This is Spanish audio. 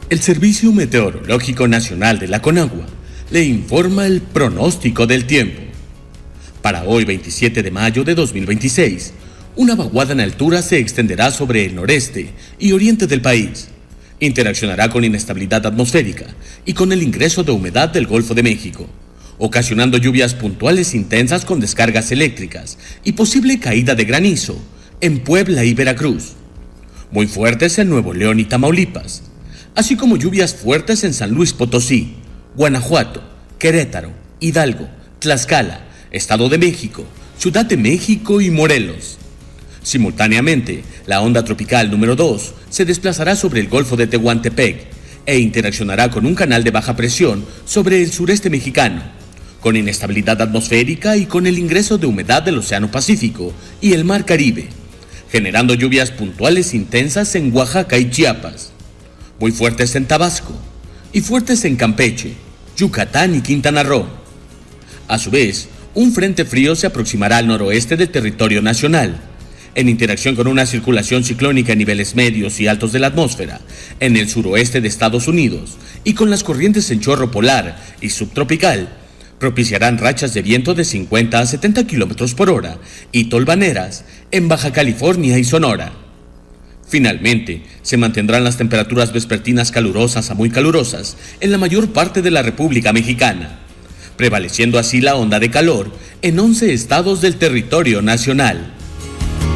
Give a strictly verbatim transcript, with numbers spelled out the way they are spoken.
El Servicio Meteorológico Nacional de la Conagua le informa el pronóstico del tiempo. Para hoy, veintisiete de mayo de dos mil veintiséis, una vaguada en altura se extenderá sobre el noreste y oriente del país. Interaccionará con inestabilidad atmosférica y con el ingreso de humedad del Golfo de México, ocasionando lluvias puntuales intensas con descargas eléctricas y posible caída de granizo en Puebla y Veracruz. Muy fuertes en Nuevo León y Tamaulipas, así como lluvias fuertes en San Luis Potosí, Guanajuato, Querétaro, Hidalgo, Tlaxcala, Estado de México, Ciudad de México y Morelos. Simultáneamente, la onda tropical número dos se desplazará sobre el Golfo de Tehuantepec e interaccionará con un canal de baja presión sobre el sureste mexicano, con inestabilidad atmosférica y con el ingreso de humedad del Océano Pacífico y el Mar Caribe, generando lluvias puntuales intensas en Oaxaca y Chiapas, muy fuertes en Tabasco y fuertes en Campeche, Yucatán y Quintana Roo. A su vez, un frente frío se aproximará al noroeste del territorio nacional, en interacción con una circulación ciclónica en niveles medios y altos de la atmósfera, en el suroeste de Estados Unidos, y con las corrientes en chorro polar y subtropical, propiciarán rachas de viento de cincuenta a setenta kilómetros por hora y tolvaneras en Baja California y Sonora. Finalmente, se mantendrán las temperaturas vespertinas calurosas a muy calurosas en la mayor parte de la República Mexicana, prevaleciendo así la onda de calor en once estados del territorio nacional.